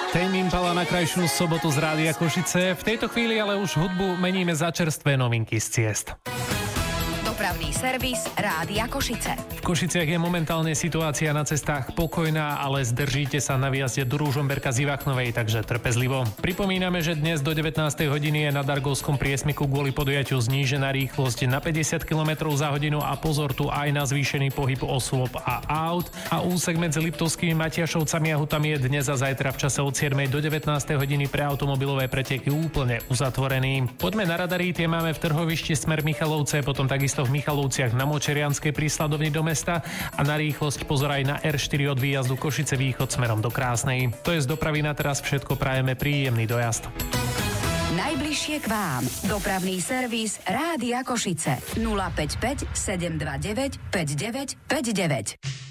Tame Impala na krajšiu sobotu z Rádia Košice. V tejto chvíli ale už hudbu meníme za čerstvé novinky z ciest. Dopravný servis Rádia Košice. V Košiciach je momentálne situácia na cestách pokojná, ale zdržíte sa na výjazde do Ružomberka z Ivachnovej, takže trpezlivo. Pripomíname, že dnes do 19. hodiny je na Dargovskom priesmiku kvôli podujatiu znížená rýchlosť na 50 km za hodinu a pozor tu aj na zvýšený pohyb osôb a aut. A úsek medzi Liptovskými Matiašovcami a Hutami je dnes a zajtra v čase od 7. do 19. hodiny pre automobilové preteky úplne uzatvorený. Poďme na radary, tie máme v Trhovišti smer Michalovce, potom takisto v Michalovciach na Močerianskej pri Sladovni do mesta a na rýchlosť pozor aj na R4 od výjazdu Košice Východ smerom do Krásnej. To je z dopravy na teraz všetko, prajeme príjemný dojazd. Najbližšie k vám. Dopravný servis Rádia Košice 055 729 5959.